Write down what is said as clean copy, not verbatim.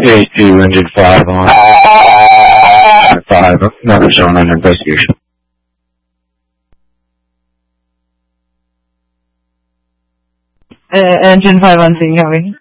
A2, engine 5 on. 5, numbers on under investigation. Engine 5 on scene, copy.